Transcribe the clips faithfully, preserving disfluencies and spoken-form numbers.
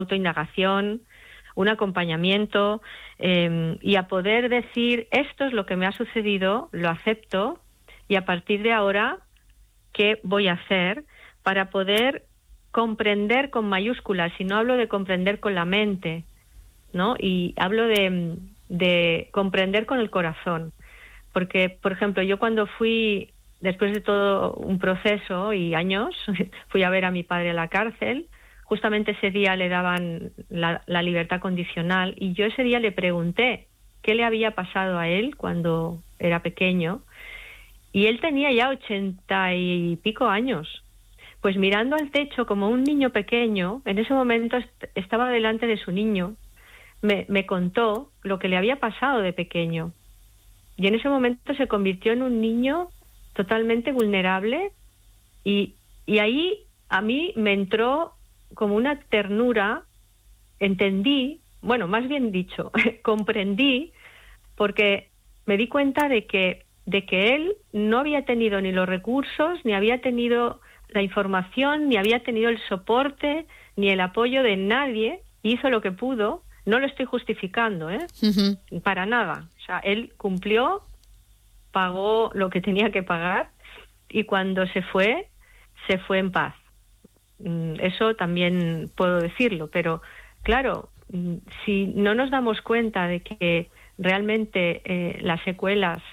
autoindagación, un acompañamiento eh, y a poder decir, esto es lo que me ha sucedido, lo acepto y a partir de ahora, ¿qué voy a hacer para poder comprender con mayúsculas? Y no hablo de comprender con la mente, ¿no? Y hablo de, de comprender con el corazón. Porque, por ejemplo, yo cuando fui, después de todo un proceso y años, fui a ver a mi padre a la cárcel. Justamente ese día le daban la, la libertad condicional y yo ese día le pregunté qué le había pasado a él cuando era pequeño y él tenía ya ochenta y pico años. Pues mirando al techo como un niño pequeño, en ese momento est- estaba delante de su niño, me, me contó lo que le había pasado de pequeño y en ese momento se convirtió en un niño totalmente vulnerable y, y ahí a mí me entró como una ternura, entendí, bueno, más bien dicho, comprendí, porque me di cuenta de que, de que él no había tenido ni los recursos, ni había tenido la información, ni había tenido el soporte, ni el apoyo de nadie, hizo lo que pudo, no lo estoy justificando, ¿eh? Uh-huh. Para nada. O sea, él cumplió, pagó lo que tenía que pagar, y cuando se fue, se fue en paz. Eso también puedo decirlo, pero claro, si no nos damos cuenta de que realmente eh, las secuelas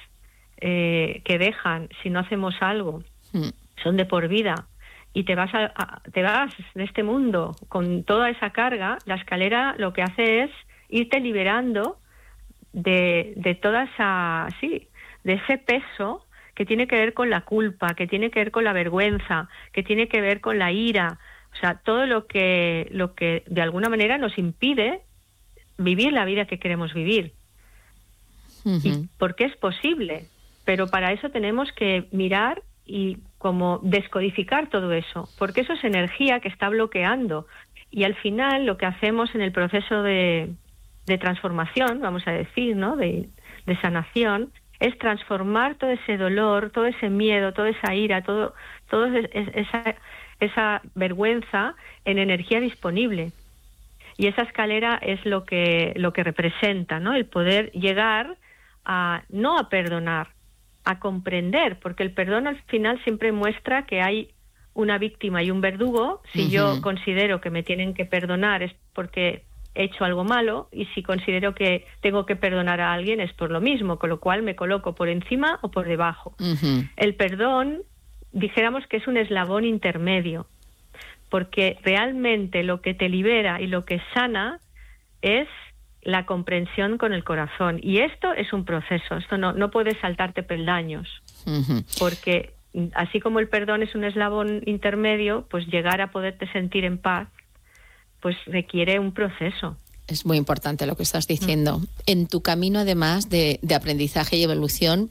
eh, que dejan si no hacemos algo mm. son de por vida y te vas a, a, te vas de este mundo con toda esa carga, la escalera lo que hace es irte liberando de, de toda esa, sí, de ese peso que tiene que ver con la culpa, que tiene que ver con la vergüenza, que tiene que ver con la ira, o sea, todo lo que lo que de alguna manera nos impide vivir la vida que queremos vivir. Uh-huh. Y porque es posible, pero para eso tenemos que mirar y como descodificar todo eso, porque eso es energía que está bloqueando y al final lo que hacemos en el proceso de, de transformación, vamos a decir, ¿no? de, de sanación, es transformar todo ese dolor, todo ese miedo, toda esa ira, todo, todo esa, esa vergüenza en energía disponible. Y esa escalera es lo que, lo que representa, ¿no? El poder llegar a, no a perdonar, a comprender, porque el perdón al final siempre muestra que hay una víctima y un verdugo. Si uh-huh. yo considero que me tienen que perdonar es porque he hecho algo malo, y si considero que tengo que perdonar a alguien es por lo mismo, con lo cual me coloco por encima o por debajo. Uh-huh. El perdón, dijéramos que es un eslabón intermedio, porque realmente lo que te libera y lo que sana es la comprensión con el corazón. Y esto es un proceso, esto no, no puedes saltarte peldaños, uh-huh. porque así como el perdón es un eslabón intermedio, pues llegar a poderte sentir en paz pues requiere un proceso. Es muy importante lo que estás diciendo. Mm. En tu camino, además de, de aprendizaje y evolución,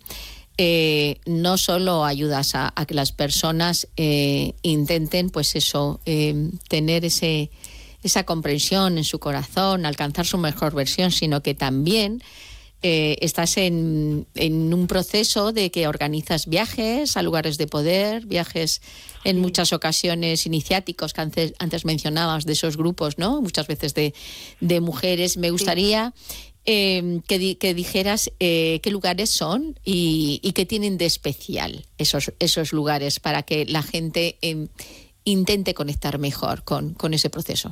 eh, no solo ayudas a, a que las personas eh, intenten, pues eso, eh, tener ese, esa comprensión en su corazón, alcanzar su mejor versión, sino que también eh, estás en, en un proceso de que organizas viajes a lugares de poder, viajes en sí. muchas ocasiones iniciáticos que antes, antes mencionabas, de esos grupos, ¿no? Muchas veces de, de mujeres. Me gustaría sí. eh, que, di, que dijeras eh, qué lugares son y, y qué tienen de especial esos, esos lugares para que la gente eh, intente conectar mejor con, con ese proceso.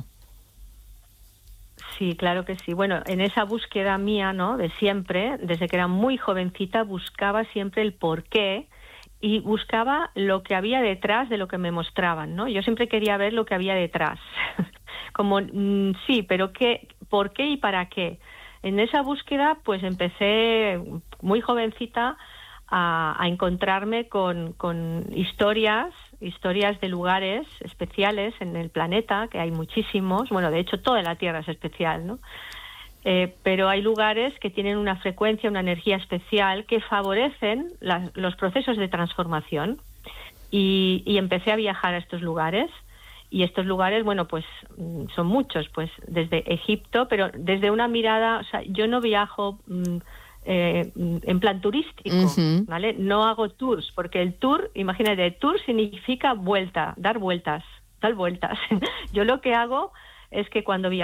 Sí, claro que sí. Bueno, en esa búsqueda mía, ¿no? De siempre, desde que era muy jovencita, buscaba siempre el porqué y buscaba lo que había detrás de lo que me mostraban, ¿no? Yo siempre quería ver lo que había detrás. Como, mmm, sí, pero ¿qué, por qué y para qué? En esa búsqueda, pues empecé muy jovencita a, a encontrarme con, con historias, historias de lugares especiales en el planeta, que hay muchísimos. Bueno, de hecho, toda la Tierra es especial, ¿no? Eh, pero hay lugares que tienen una frecuencia, una energía especial que favorecen la, los procesos de transformación. Y, y empecé a viajar a estos lugares. Y estos lugares, bueno, pues son muchos, pues desde Egipto, pero desde una mirada, o sea, yo no viajo mmm, eh, en plan turístico, uh-huh. ¿vale? No hago tours, porque el tour, imagínate, tour significa vuelta, dar vueltas, dar vueltas. Yo lo que hago es que cuando viajo